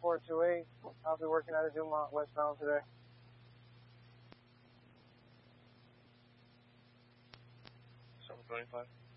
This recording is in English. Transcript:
428. I'll be working out of Dumont westbound today. 725.